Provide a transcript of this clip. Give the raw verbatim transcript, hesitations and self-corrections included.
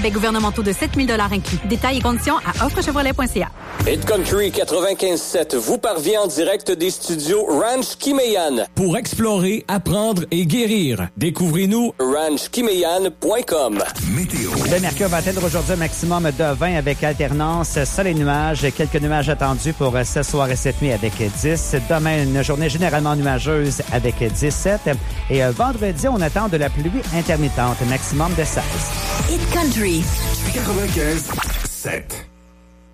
rabais gouvernementaux de sept mille dollars inclus. Détails et conditions à offre chevrolet point c a. Hit Country quatre-vingt-quinze sept vous parvient en direct des studios Ranch Kimeyan. Pour explorer, apprendre et guérir, découvrez-nous ranch kimeyan point com. Météo. Le mercure va atteindre aujourd'hui un maximum de vingt avec alternance sol et nuages. Quelques nuages attendus pour ce soir et cette nuit avec dix. Demain, une journée généralement nuageuse avec dix-sept. Et vendredi, on attend de la pluie intermittente, maximum de seize. Hit Country. quatre-vingt-quinze sept.